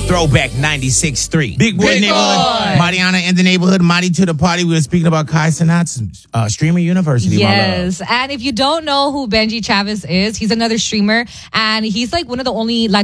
Throwback 96.3. Big Boy Big Neighborhood. Boy. Mariana in the neighborhood. Mari to the party. We were speaking about Kai Cenat's Streamer University. Yes. And if you don't know who Benji Chavez is, he's another streamer. And he's like one of the only